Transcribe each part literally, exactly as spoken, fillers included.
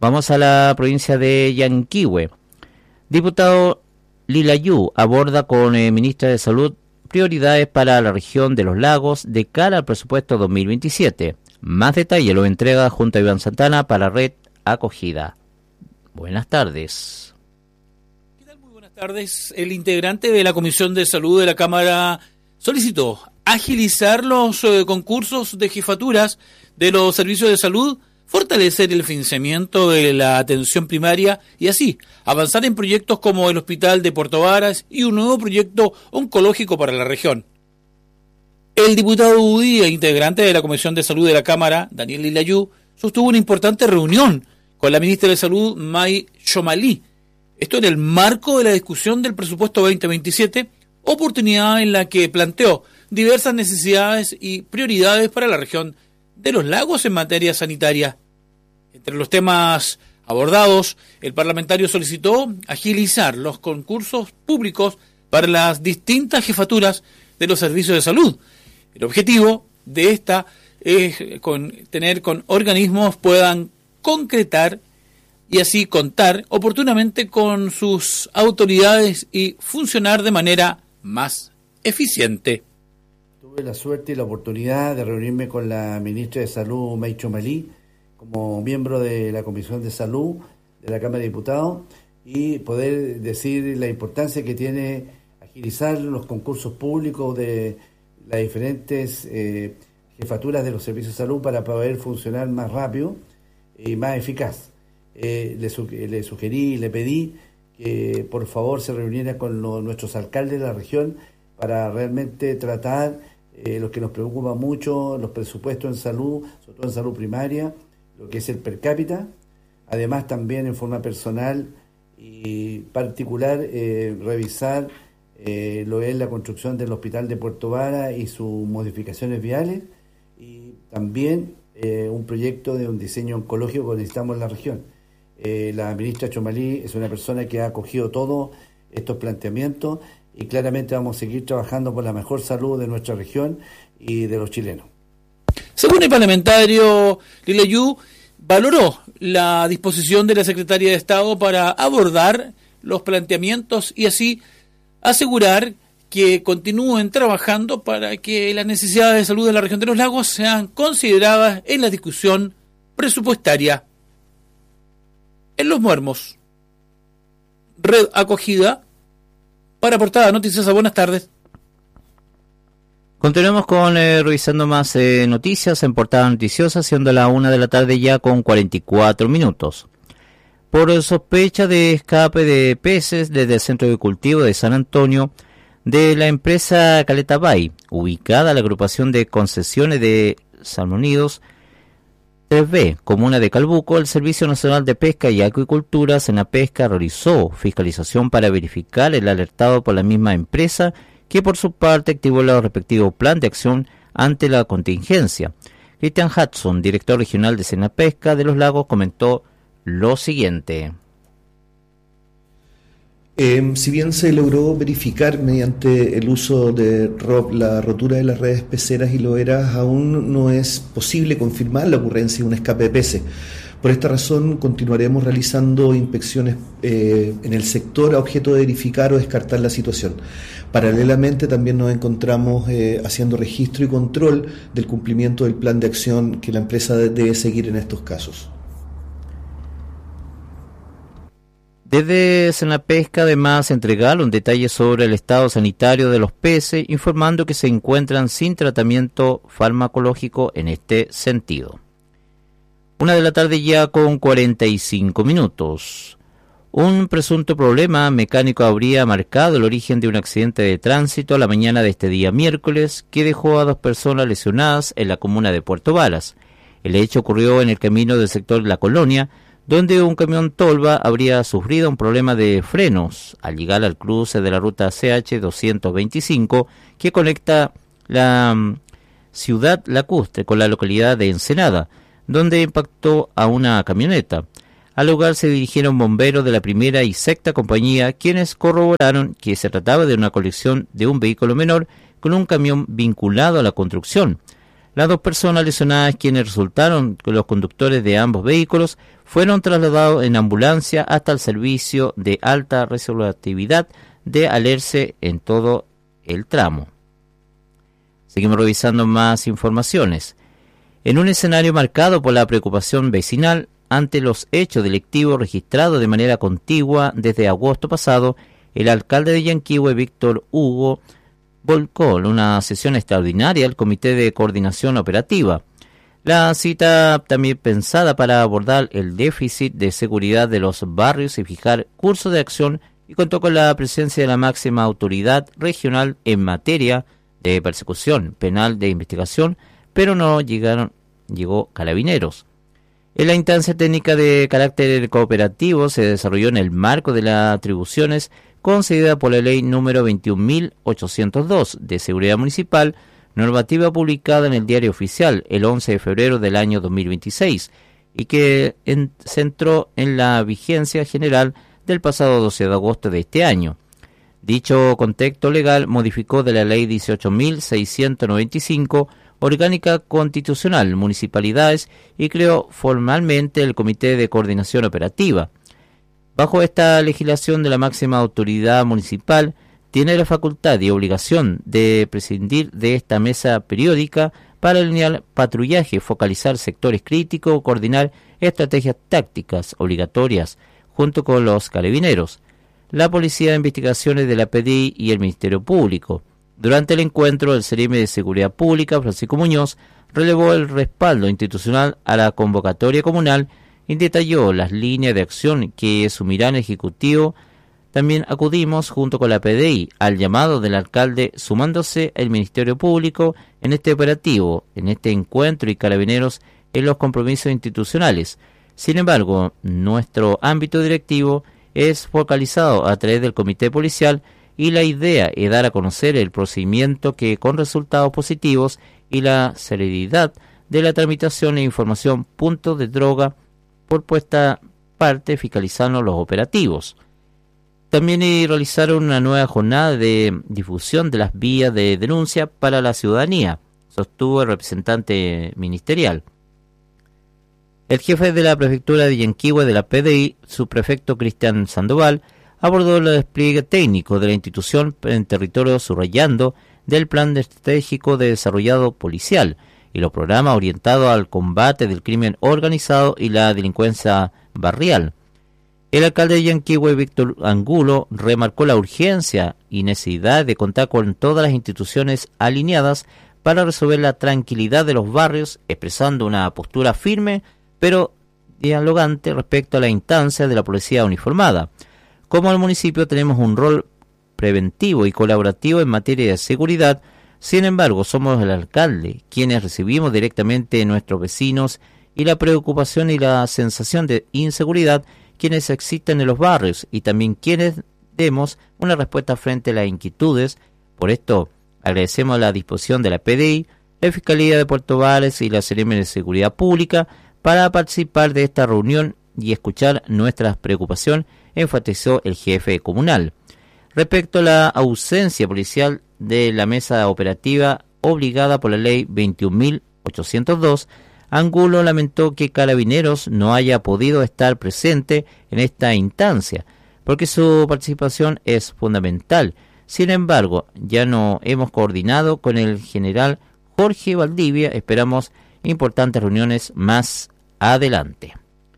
Vamos a la provincia de Yanquihue. Diputado Lilayú aborda con el ministro de Salud prioridades para la región de los lagos de cara al presupuesto dos mil veintisiete. Más detalle lo entrega junto a Iván Santana para Red Acogida. Buenas tardes. ¿Qué tal? Muy buenas tardes. El integrante de la Comisión de Salud de la Cámara solicitó agilizar los eh, concursos de jefaturas de los servicios de salud, fortalecer el financiamiento de la atención primaria y así avanzar en proyectos como el Hospital de Puerto Varas y un nuevo proyecto oncológico para la región. El diputado UDI e integrante de la Comisión de Salud de la Cámara, Daniel Lilayú, sostuvo una importante reunión con la ministra de Salud, May Chomalí. Esto en el marco de la discusión del presupuesto veinte veintisiete, oportunidad en la que planteó diversas necesidades y prioridades para la región de los lagos en materia sanitaria. Entre los temas abordados, el parlamentario solicitó agilizar los concursos públicos para las distintas jefaturas de los servicios de salud. El objetivo de esta es con, tener con organismos puedan concretar y así contar oportunamente con sus autoridades y funcionar de manera más eficiente. Tuve la suerte y la oportunidad de reunirme con la ministra de Salud, May Chomalí, como miembro de la Comisión de Salud de la Cámara de Diputados, y poder decir la importancia que tiene agilizar los concursos públicos de las diferentes eh, jefaturas de los servicios de salud para poder funcionar más rápido y más eficaz. Eh, le, su- le sugerí, le pedí que por favor se reuniera con los, nuestros alcaldes de la región para realmente tratar eh, lo que nos preocupa mucho, los presupuestos en salud, sobre todo en salud primaria, lo que es el per cápita, además también en forma personal y particular eh, revisar eh, lo que es la construcción del Hospital de Puerto Vara y sus modificaciones viales, y también eh, un proyecto de un diseño oncológico que necesitamos en la región. Eh, la ministra Chomalí es una persona que ha acogido todos estos planteamientos y claramente vamos a seguir trabajando por la mejor salud de nuestra región y de los chilenos. Según el parlamentario, Lilayú valoró la disposición de la Secretaría de Estado para abordar los planteamientos y así asegurar que continúen trabajando para que las necesidades de salud de la región de los lagos sean consideradas en la discusión presupuestaria. En Los Muermos, Red Acogida, para Portada Noticias. Buenas tardes. Continuamos con eh, revisando más eh, noticias en Portada Noticiosa, siendo la una de la tarde ya con cuarenta y cuatro minutos. Por sospecha de escape de peces desde el centro de cultivo de San Antonio de la empresa Caleta Bay, ubicada en la agrupación de concesiones de Salmónidos tres B, comuna de Calbuco, el Servicio Nacional de Pesca y Acuicultura, Senapesca, realizó fiscalización para verificar el alertado por la misma empresa, que por su parte activó el respectivo plan de acción ante la contingencia. Christian Hudson, director regional de Senapesca de los Lagos, comentó lo siguiente. Eh, si bien se logró verificar mediante el uso de R O P la rotura de las redes peceras y loeras, aún no es posible confirmar la ocurrencia de un escape de peces. Por esta razón continuaremos realizando inspecciones eh, en el sector a objeto de verificar o descartar la situación. Paralelamente también nos encontramos eh, haciendo registro y control del cumplimiento del plan de acción que la empresa debe seguir en estos casos. Desde Senapesca además entregaron detalles sobre el estado sanitario de los peces, informando que se encuentran sin tratamiento farmacológico en este sentido. Una de la tarde ya con cuarenta y cinco minutos. Un presunto problema mecánico habría marcado el origen de un accidente de tránsito la mañana de este día miércoles que dejó a dos personas lesionadas en la comuna de Puerto Varas. El hecho ocurrió en el camino del sector La Colonia, donde un camión tolva habría sufrido un problema de frenos al llegar al cruce de la ruta C H doscientos veinticinco que conecta la um, ciudad lacustre con la localidad de Ensenada, donde impactó a una camioneta. Al lugar se dirigieron bomberos de la primera y sexta compañía, quienes corroboraron que se trataba de una colisión de un vehículo menor con un camión vinculado a la construcción. Las dos personas lesionadas, quienes resultaron los conductores de ambos vehículos, fueron trasladados en ambulancia hasta el servicio de alta resolutividad de Alerce en todo el tramo. Seguimos revisando más informaciones. En un escenario marcado por la preocupación vecinal ante los hechos delictivos registrados de manera contigua desde agosto pasado, el alcalde de Yanquihue, Víctor Hugo, volcó en una sesión extraordinaria al Comité de Coordinación Operativa. La cita también pensada para abordar el déficit de seguridad de los barrios y fijar cursos de acción, y contó con la presencia de la máxima autoridad regional en materia de persecución penal de investigación, pero no llegaron, llegó Carabineros. En la instancia técnica de carácter cooperativo se desarrolló en el marco de las atribuciones concedida por la ley número veintiún mil ochocientos dos de Seguridad Municipal, normativa publicada en el Diario Oficial el once de febrero del año dos mil veintiséis y que en, centró en la vigencia general del pasado doce de agosto de este año. Dicho contexto legal modificó de la ley dieciocho mil seiscientos noventa y cinco, orgánica constitucional, municipalidades, y creó formalmente el Comité de Coordinación Operativa. Bajo esta legislación de la máxima autoridad municipal, tiene la facultad y obligación de prescindir de esta mesa periódica para alinear patrullaje, focalizar sectores críticos, coordinar estrategias tácticas obligatorias junto con los carabineros, la Policía de Investigaciones de la P D I y el Ministerio Público. Durante el encuentro, el Seremi de Seguridad Pública, Francisco Muñoz, relevó el respaldo institucional a la convocatoria comunal y detalló las líneas de acción que asumirán el Ejecutivo. También acudimos junto con la P D I al llamado del alcalde, sumándose el Ministerio Público en este operativo, en este encuentro, y Carabineros en los compromisos institucionales. Sin embargo, nuestro ámbito directivo es focalizado a través del Comité Policial, y la idea es dar a conocer el procedimiento que con resultados positivos y la celeridad de la tramitación e información puntos de droga por puesta parte fiscalizando los operativos. También realizaron una nueva jornada de difusión de las vías de denuncia para la ciudadanía, sostuvo el representante ministerial. El jefe de la prefectura de Yanquihue de la P D I, subprefecto Cristian Sandoval, abordó el despliegue técnico de la institución en territorio, subrayando del plan estratégico de desarrollo policial y los programas orientados al combate del crimen organizado y la delincuencia barrial. El alcalde de Yanquihue, Víctor Angulo, remarcó la urgencia y necesidad de contar con todas las instituciones alineadas para resolver la tranquilidad de los barrios, expresando una postura firme pero dialogante respecto a la instancia de la policía uniformada. Como el municipio tenemos un rol preventivo y colaborativo en materia de seguridad, sin embargo somos el alcalde quienes recibimos directamente a nuestros vecinos y la preocupación y la sensación de inseguridad quienes existen en los barrios y también quienes demos una respuesta frente a las inquietudes. Por esto agradecemos la disposición de la P D I, la Fiscalía de Puerto Varas y la Seremi de Seguridad Pública para participar de esta reunión y escuchar nuestras preocupaciones, enfatizó el jefe comunal. Respecto a la ausencia policial de la mesa operativa obligada por la ley veintiún mil ochocientos dos, Angulo lamentó que Carabineros no haya podido estar presente en esta instancia, porque su participación es fundamental. Sin embargo, ya no hemos coordinado con el general Jorge Valdivia, esperamos importantes reuniones más adelante.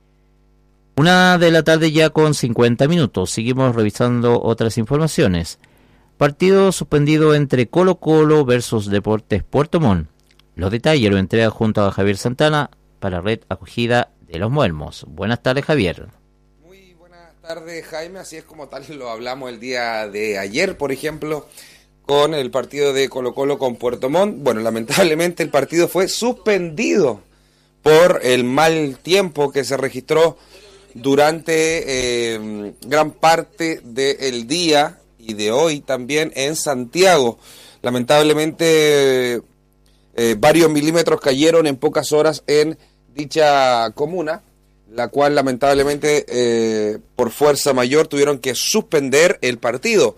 Una de la tarde ya con cincuenta minutos. Seguimos revisando otras informaciones. Partido suspendido entre Colo Colo versus Deportes Puerto Montt. Los detalles lo entrega junto a Javier Santana para Red Acogida de los Muelmos. Buenas tardes, Javier. Muy buenas tardes, Jaime. Así es como tal lo hablamos el día de ayer, por ejemplo, con el partido de Colo Colo con Puerto Montt. Bueno, lamentablemente el partido fue suspendido por el mal tiempo que se registró durante eh, gran parte del día y de hoy también en Santiago. Lamentablemente eh, varios milímetros cayeron en pocas horas en dicha comuna, la cual lamentablemente eh, por fuerza mayor tuvieron que suspender el partido.